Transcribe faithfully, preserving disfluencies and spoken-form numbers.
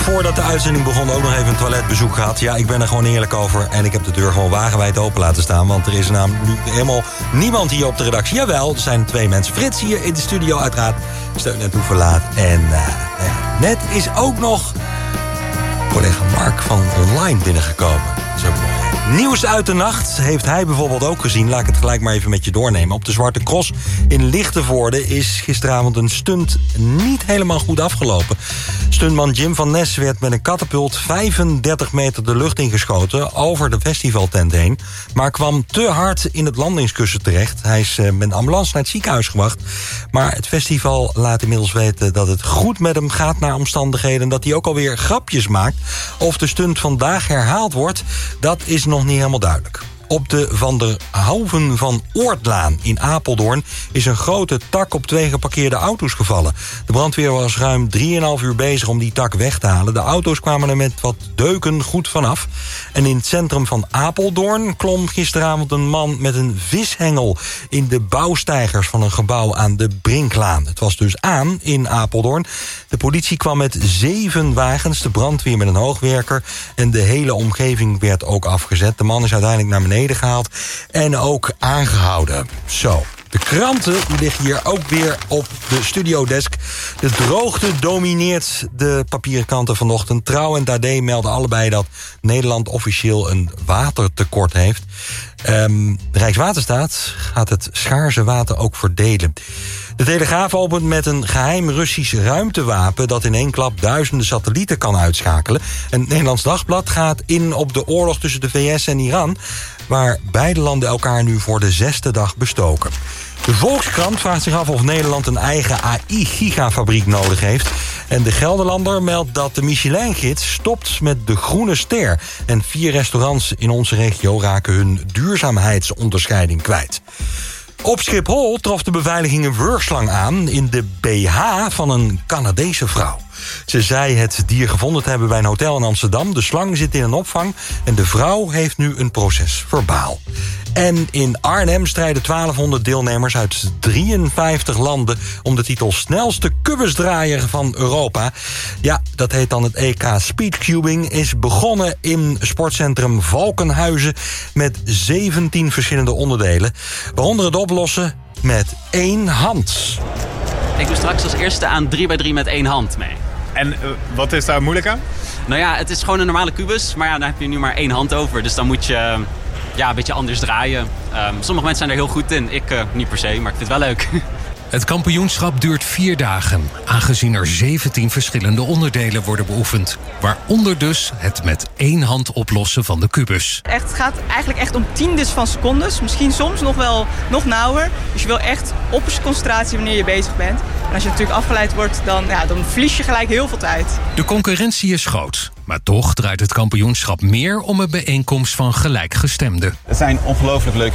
voordat de uitzending begon ook nog even een toiletbezoek gehad. Ja, ik ben er gewoon eerlijk over. En ik heb de deur gewoon wagenwijd open laten staan. Want er is namelijk nu helemaal niemand hier op de redactie. Jawel, er zijn twee mensen. Frits hier in de studio uiteraard. Steun en toeverlaat. En uh, ja, net is ook nog collega Mark van Online binnengekomen. Dat is ook mooi. Nieuws uit de nacht heeft hij bijvoorbeeld ook gezien. Laat ik het gelijk maar even met je doornemen. Op de Zwarte Cross in Lichtenvoorde is gisteravond een stunt niet helemaal goed afgelopen. Stuntman Jim van Nes werd met een katapult vijfendertig meter de lucht ingeschoten over de festivaltent heen, maar kwam te hard in het landingskussen terecht. Hij is met een ambulance naar het ziekenhuis gebracht. Maar het festival laat inmiddels weten dat het goed met hem gaat naar omstandigheden, dat hij ook alweer grapjes maakt. Of de stunt vandaag herhaald wordt, dat is nog niet helemaal duidelijk. Op de Van der Houven van Oortlaan in Apeldoorn is een grote tak op twee geparkeerde auto's gevallen. De brandweer was ruim drieënhalf uur bezig om die tak weg te halen. De auto's kwamen er met wat deuken goed vanaf. En in het centrum van Apeldoorn klom gisteravond een man met een vishengel in de bouwsteigers van een gebouw aan de Brinklaan. Het was dus aan in Apeldoorn. De politie kwam met zeven wagens, de brandweer met een hoogwerker en de hele omgeving werd ook afgezet. De man is uiteindelijk naar beneden gehaald en ook aangehouden. Zo. De kranten die liggen hier ook weer op de studiodesk. De droogte domineert de papieren kranten vanochtend. Trouw en D A D melden allebei dat Nederland officieel een watertekort heeft. Um, de Rijkswaterstaat gaat het schaarse water ook verdelen. De Telegraaf opent met een geheim Russisch ruimtewapen dat in één klap duizenden satellieten kan uitschakelen. En het Nederlands Dagblad gaat in op de oorlog tussen de V S en Iran, waar beide landen elkaar nu voor de zesde dag bestoken. De Volkskrant vraagt zich af of Nederland een eigen A I-gigafabriek nodig heeft. En de Gelderlander meldt dat de Michelin-gids stopt met de groene ster. En vier restaurants in onze regio raken hun duurzaamheidsonderscheiding kwijt. Op Schiphol trof de beveiliging een wurgslang aan in de B H van een Canadese vrouw. Ze zei het dier gevonden te hebben bij een hotel in Amsterdam. De slang zit in een opvang en de vrouw heeft nu een proces verbaal. En in Arnhem strijden twaalfhonderd deelnemers uit drieënvijftig landen om de titel snelste kubusdraaier van Europa. Ja, dat heet dan het E K Speedcubing. Is begonnen in sportcentrum Valkenhuizen met zeventien verschillende onderdelen. Waaronder het oplossen met één hand. Ik doe straks als eerste aan drie bij drie met één hand mee. En uh, wat is daar moeilijk aan? Nou ja, het is gewoon een normale kubus, maar ja, dan heb je nu maar één hand over. Dus dan moet je ja, een beetje anders draaien. Um, sommige mensen zijn er heel goed in. Ik uh, niet per se, maar ik vind het wel leuk. Het kampioenschap duurt vier dagen, aangezien er zeventien verschillende onderdelen worden beoefend. Waaronder dus het met één hand oplossen van de kubus. Echt, het gaat eigenlijk echt om tiendes van secondes, misschien soms nog wel nog nauwer. Dus je wil echt opperste concentratie wanneer je bezig bent. En als je natuurlijk afgeleid wordt, dan, ja, dan verlies je gelijk heel veel tijd. De concurrentie is groot, maar toch draait het kampioenschap meer om een bijeenkomst van gelijkgestemden. Het zijn ongelooflijk leuke